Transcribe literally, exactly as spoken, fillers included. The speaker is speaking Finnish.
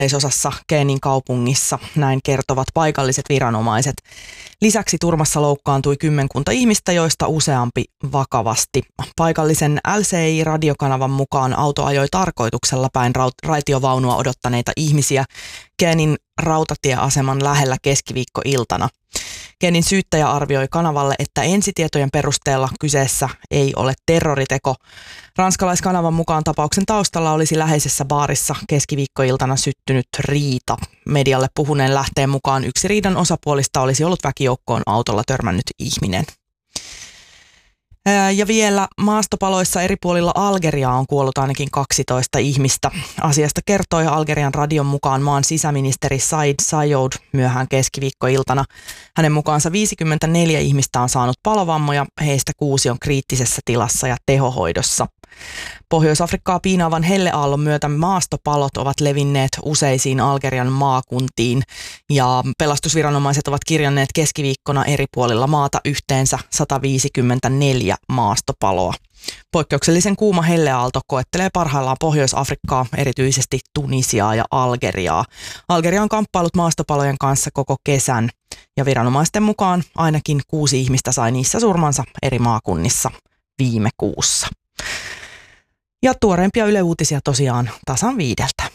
osassa Keenin kaupungissa, näin kertovat paikalliset viranomaiset. Lisäksi turmassa loukkaantui kymmenkunta ihmistä, joista useampi vakavasti. Paikallisen L C I-radiokanavan mukaan auto ajoi tarkoituksella päin raitiovaunua odottaneita ihmisiä Keenin rautatieaseman lähellä keskiviikkoiltana. Keenin syyttäjä arvioi kanavalle, että ensitietojen perusteella kyseessä ei ole terroriteko. Ranskalaiskanavan mukaan tapauksen taustalla olisi läheisessä baarissa keskiviikkoiltana syttynyt riita. Medialle puhuneen lähteen mukaan yksi riidan osapuolista olisi ollut väkijoukkoon autolla törmännyt ihminen. Ja vielä maastopaloissa eri puolilla Algeriaa on kuollut ainakin kaksitoista ihmistä. Asiasta kertoi Algerian radion mukaan maan sisäministeri Said Sayoud myöhään keskiviikkoiltana. Hänen mukaansa viisikymmentäneljä ihmistä on saanut palovammoja, heistä kuusi on kriittisessä tilassa ja tehohoidossa. Pohjois-Afrikkaa piinaavan helleaallon myötä maastopalot ovat levinneet useisiin Algerian maakuntiin ja pelastusviranomaiset ovat kirjanneet keskiviikkona eri puolilla maata yhteensä sata viisikymmentäneljä maastopaloa. Poikkeuksellisen kuuma helleaalto koettelee parhaillaan Pohjois-Afrikkaa, erityisesti Tunisiaa ja Algeriaa. Algeria on kamppailut maastopalojen kanssa koko kesän ja viranomaisten mukaan ainakin kuusi ihmistä sai niissä surmansa eri maakunnissa viime kuussa. Ja tuoreimpia Yle Uutisia tosiaan tasan viideltä.